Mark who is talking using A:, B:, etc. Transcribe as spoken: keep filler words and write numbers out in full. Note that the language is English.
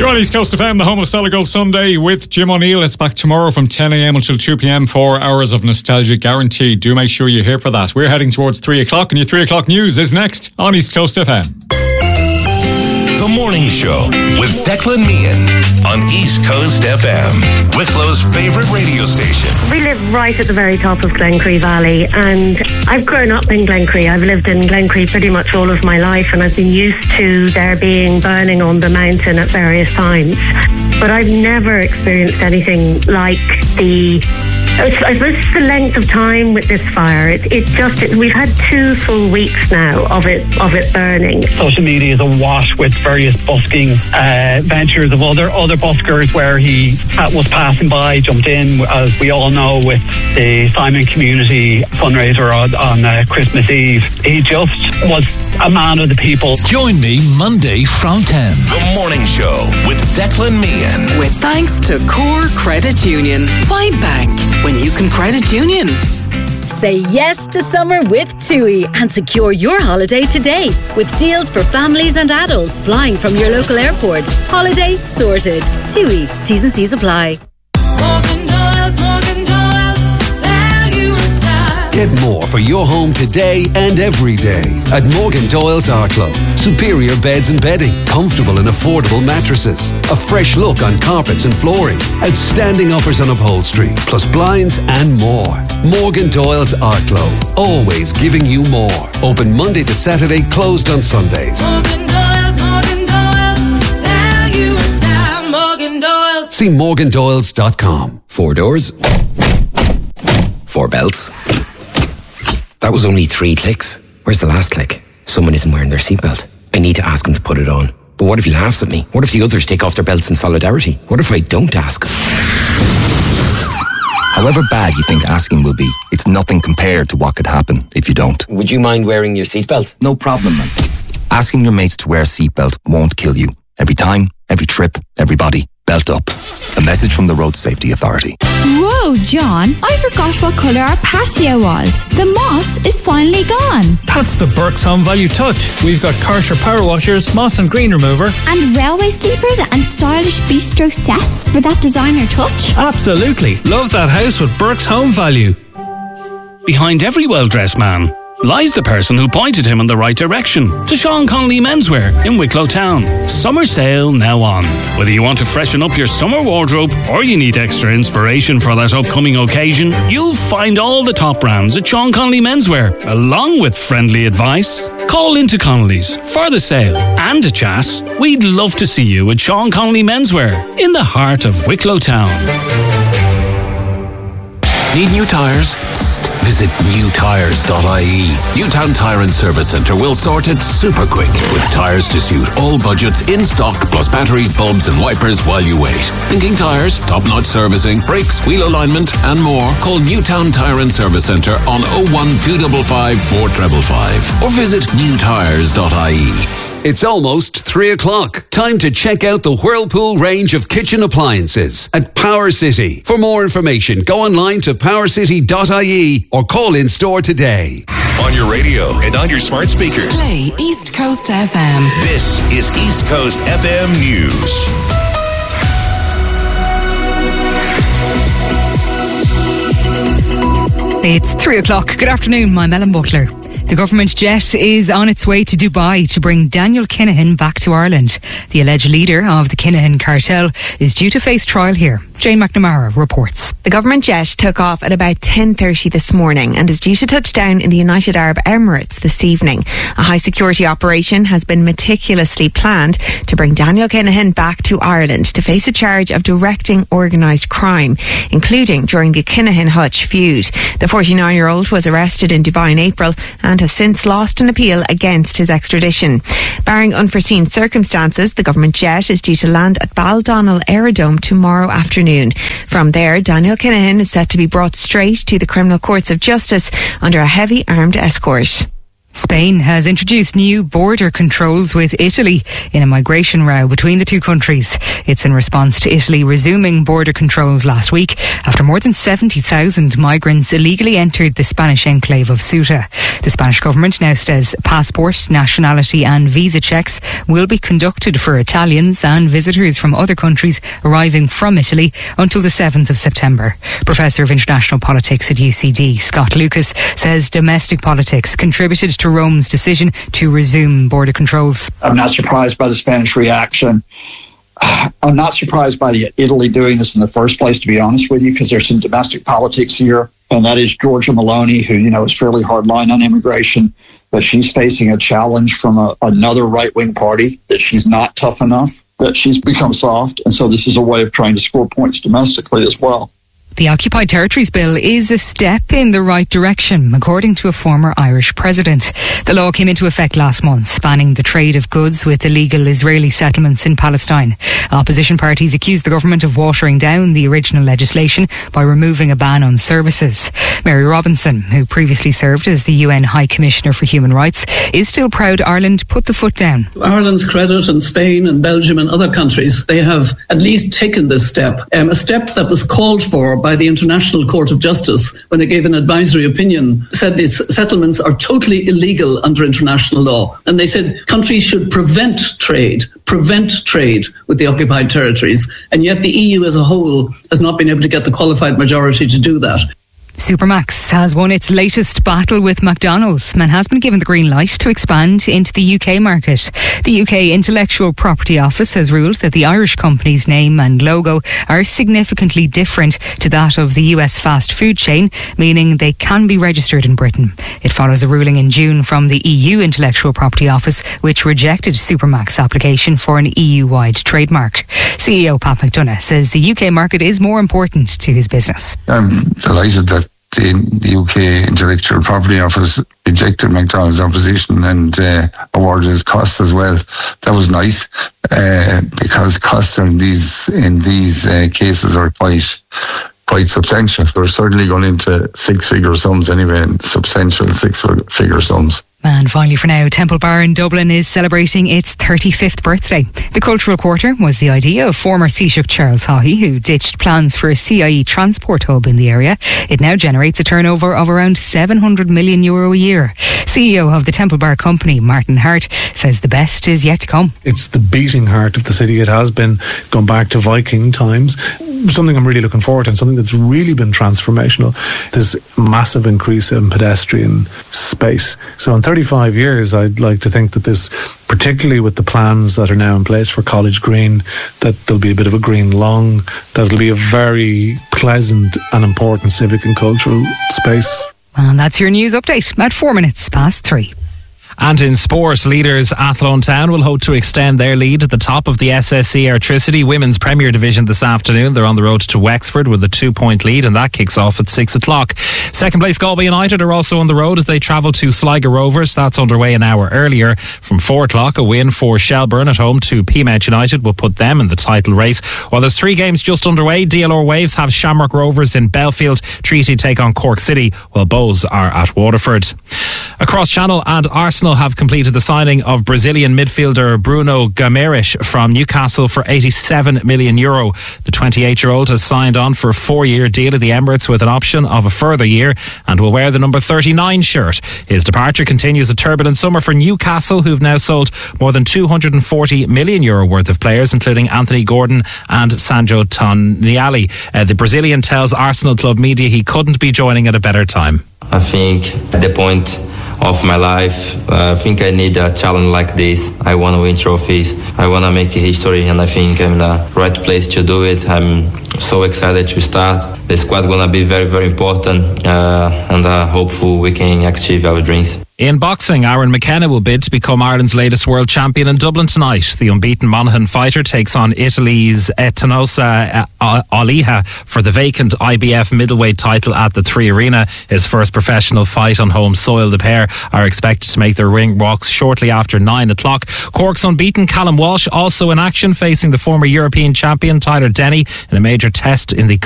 A: You're on East Coast F M, the home of Solid Gold Sunday with Jim O'Neill. It's back tomorrow from ten a.m. until two p.m. Four hours of nostalgia guaranteed. Do make sure you're here for that. We're heading towards three o'clock, and your three o'clock news is next on East Coast F M.
B: The Morning Show with Declan Meehan on East Coast F M, Wicklow's favourite radio station.
C: We live right at the very top of Glencree Valley, and I've grown up in Glencree. I've lived in Glencree pretty much all of my life, and I've been used to there being burning on the mountain at various times. But I've never experienced anything like the... I suppose it's the length of time with this fire. It, it just it, we've had two full weeks now of it of it burning.
D: Social media is awash with various busking uh, ventures of other other buskers where he was passing by, jumped in, as we all know, with the Simon Community fundraiser on, on uh, Christmas Eve. He just was a man of the people.
E: Join me Monday from ten.
B: The Morning Show with Declan Meehan.
F: With thanks to Core Credit Union. Why bank when you can credit union?
G: Say yes to summer with TUI and secure your holiday today with deals for families and adults flying from your local airport. Holiday sorted. TUI. T's and C's apply.
H: Morgan Doyle's, Morgan Doyle's, value and style.
I: Get more for your home today and every day at Morgan Doyle's Art Club. Superior beds and bedding, comfortable and affordable mattresses, a fresh look on carpets and flooring, outstanding offers on upholstery, plus blinds and more. Morgan Doyle's Art Club, always giving you more. Open Monday to Saturday, closed on Sundays.
H: Morgan Doyle's, Morgan Doyle's, value and style. Morgan Doyle's.
I: See morgan doyles dot com.
J: Four doors, four belts. That was only three clicks. Where's the last click? Someone isn't wearing their seatbelt. I need to ask him to put it on. But what if he laughs at me? What if the others take off their belts in solidarity? What if I don't ask him?
K: However bad you think asking will be, it's nothing compared to what could happen if you don't.
J: Would you mind wearing your seatbelt?
K: No problem, man. Asking your mates to wear a seatbelt won't kill you. Every time, every trip, everybody, belt up. A message from the Road Safety Authority.
L: Whoa, John, I forgot what colour our patio was. The moss is finally gone.
M: That's the Burke's Home Value Touch. We've got Karcher power washers, moss and green remover.
L: And railway sleepers and stylish bistro sets for that designer touch.
M: Absolutely. Love that house with Burke's Home Value.
N: Behind every well-dressed man lies the person who pointed him in the right direction. To Sean Connolly Menswear in Wicklow Town. Summer sale now on. Whether you want to freshen up your summer wardrobe or you need extra inspiration for that upcoming occasion, you'll find all the top brands at Sean Connolly Menswear, along with friendly advice. Call into Connolly's for the sale and a chat. We'd love to see you at Sean Connolly Menswear in the heart of Wicklow Town.
O: Need new tyres? Visit new tyres dot I E. Newtown Tyre and Service Centre will sort it super quick with tyres to suit all budgets in stock, plus batteries, bulbs and wipers while you wait. Thinking tyres, top-notch servicing, brakes, wheel alignment and more? Call Newtown Tyre and Service Centre on oh one two five five four five five or visit new tyres dot I E.
I: It's almost three o'clock. Time to check out the Whirlpool range of kitchen appliances at Power City. For more information, go online to power city dot I E or call in store today.
B: On your radio and on your smart speaker.
F: Play East Coast F M.
B: This is East Coast F M News.
P: It's three o'clock. Good afternoon, I'm Ellen Butler. The government jet is on its way to Dubai to bring Daniel Kinahan back to Ireland. The alleged leader of the Kinahan cartel is due to face trial here. Jane McNamara reports.
Q: The government jet took off at about ten thirty this morning and is due to touch down in the United Arab Emirates this evening. A high security operation has been meticulously planned to bring Daniel Kinahan back to Ireland to face a charge of directing organised crime, including during the Kinahan-Hutch feud. The forty-nine-year-old was arrested in Dubai in April and has since lost an appeal against his extradition. Barring unforeseen circumstances, the government jet is due to land at Baldonnel Aerodrome tomorrow afternoon. From there, Daniel Kinahan is set to be brought straight to the criminal courts of justice under a heavy armed escort.
P: Spain has introduced new border controls with Italy in a migration row between the two countries. It's in response to Italy resuming border controls last week after more than seventy thousand migrants illegally entered the Spanish enclave of Ceuta. The Spanish government now says passport, nationality and visa checks will be conducted for Italians and visitors from other countries arriving from Italy until the seventh of September. Professor of International Politics at U C D, Scott Lucas, says domestic politics contributed to Rome's decision to resume border controls.
R: I'm not surprised by the Spanish reaction. I'm not surprised by the Italy doing this in the first place, to be honest with you, because there's some domestic politics here, and that is Giorgia Meloni, who, you know, is fairly hardline on immigration, but she's facing a challenge from a, another right-wing party that she's not tough enough, that she's become soft, and so this is a way of trying to score points domestically as well.
P: The Occupied Territories Bill is a step in the right direction, according to a former Irish president. The law came into effect last month, banning the trade of goods with illegal Israeli settlements in Palestine. Opposition parties accused the government of watering down the original legislation by removing a ban on services. Mary Robinson, who previously served as the U N High Commissioner for Human Rights, is still proud Ireland put the foot down.
S: Ireland's credit, and Spain and Belgium and other countries, they have at least taken this step, um, a step that was called for by the International Court of Justice when it gave an advisory opinion, said these settlements are totally illegal under international law. And they said countries should prevent trade, prevent trade with the occupied territories. And yet the E U as a whole has not been able to get the qualified majority to do that.
P: Supermax has won its latest battle with McDonald's and has been given the green light to expand into the U K market. The U K Intellectual Property Office has ruled that the Irish company's name and logo are significantly different to that of the U S fast food chain, meaning they can be registered in Britain. It follows a ruling in June from the E U Intellectual Property Office, which rejected Supermax's application for an E U-wide trademark. C E O Pat McDonough says the U K market is more important to his business.
T: I'm delighted that The, the U K Intellectual Property Office rejected McDonald's opposition and uh, awarded his costs as well. That was nice uh, because costs in these in these uh, cases are quite quite substantial. We're certainly going into six-figure sums anyway, and substantial six-figure sums.
P: And finally for now, Temple Bar in Dublin is celebrating its thirty-fifth birthday. The Cultural Quarter was the idea of former Taoiseach Charles Haughey, who ditched plans for a C I E transport hub in the area. It now generates a turnover of around seven hundred million euro a year. C E O of the Temple Bar Company, Martin Hart, says the best is yet to come.
U: It's the beating heart of the city. It has been going back to Viking times. Something I'm really looking forward to, and something that's really been transformational. This massive increase in pedestrian space. So in thirty-five years, I'd like to think that this, particularly with the plans that are now in place for College Green, that there'll be a bit of a green lung, that it'll be a very pleasant and important civic and cultural space.
P: And that's your news update at four minutes past three.
V: And in sport, leaders Athlone Town will hope to extend their lead at the top of the S S C Airtricity Women's Premier Division this afternoon. They're on the road to Wexford with a two-point lead, and that kicks off at six o'clock. Second place Galway United are also on the road as they travel to Sligo Rovers. That's underway an hour earlier. From four o'clock, a win for Shelburne at home to Peamount United will put them in the title race. While there's three games just underway, D L R Waves have Shamrock Rovers in Belfield. Treaty take on Cork City, while Bows are at Waterford. Across Channel, and Arsenal have completed the signing of Brazilian midfielder Bruno Guimarães from Newcastle for eighty-seven million euro. The twenty-eight-year-old has signed on for a four-year deal at the Emirates with an option of a further year and will wear the number thirty-nine shirt. His departure continues a turbulent summer for Newcastle, who've now sold more than two hundred forty million euro worth of players, including Anthony Gordon and Sandro Tonali. Uh, the Brazilian tells Arsenal Club Media he couldn't be joining at a better time.
W: I think at the point of my life, uh, I think I need a challenge like this. I want to win trophies. I want to make history, and I think I'm in the right place to do it. I'm so excited to start. The squad gonna be very, very important, uh, and uh, hopeful we can achieve our dreams.
V: In boxing, Aaron McKenna will bid to become Ireland's latest world champion in Dublin tonight. The unbeaten Monaghan fighter takes on Italy's Etanosa Oliha for the vacant I B F middleweight title at the Three Arena. His first professional fight on home soil. The pair are expected to make their ring walks shortly after nine o'clock. Cork's unbeaten Callum Walsh also in action, facing the former European champion Tyler Denny in a major test in the